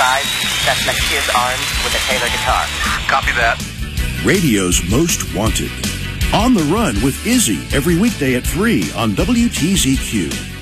side, that's next to his arms with a Taylor guitar. Copy that. Radio's Most Wanted. On the Run with Izzy every weekday at 3 on WTZQ.